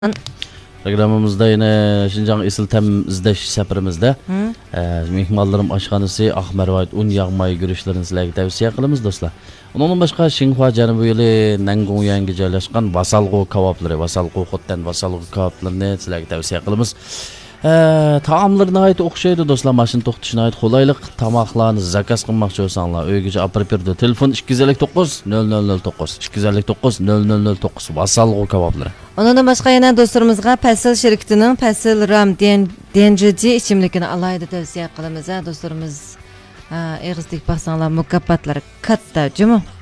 Programımızda yine Şinjan Isil Tem izleş seferimizde Mehmanlarım aşxanası Ahmervayt un yağmayı görüşlerini sizlerge tavsiye qilamiz dostlar. Onun başka Xinhua Janubi yili Nangongyangi joylashgan Vasalg'u kebapları, Vasalg'u xotdan Vasalg'u kebaplarını sizlerge tavsiye qilamiz. Taamlarına ait o'xshaydi dostlar, mashina to'xtashina ait qulaylik, tamoqlarni zakaz qilmoqchi bo'lsanglar, uygacha olib berdi. Telefon 259 0009 259 0009 Vasalg'u kebapları. Ondan başqa yana dostlarımızga Pasil şirketining Pasil Ram DNG ichimlikini alayda tavsiya qilamiz. Dostlarimiz egizlik baxsanglar mukofotlari katta, jumi.